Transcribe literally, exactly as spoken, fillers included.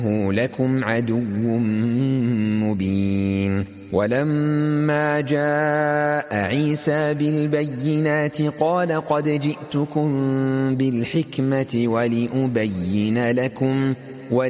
لكم عدو مبين. ولما جاء عيسى بالبينات قال قد جئتكم بالحكمة ولأبين لكم